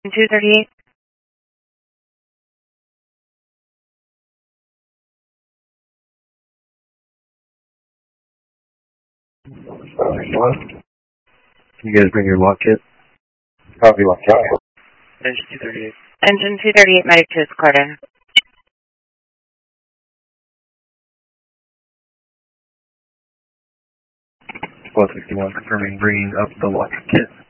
238. What? Can you guys bring your lock kit? Copy, lock kit. Engine 238. Engine 238, medic to Escorta. 1261, confirming bringing up the lock kit.